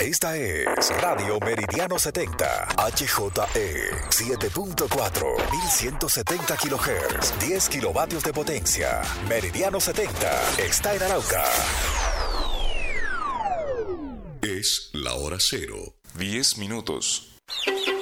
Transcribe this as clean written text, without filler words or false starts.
Esta es Radio Meridiano 70, HJE 7.4, 1170 kHz, 10 kilovatios de potencia. Meridiano 70 está en Arauca. Es la hora 0. 10 minutos.